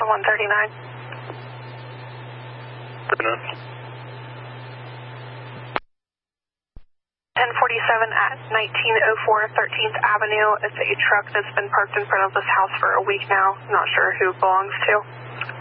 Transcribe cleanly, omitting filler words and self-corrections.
139. 1047 at 1904 13th Avenue. It's a truck that's been parked in front of this house for a week now. Not sure who it belongs to.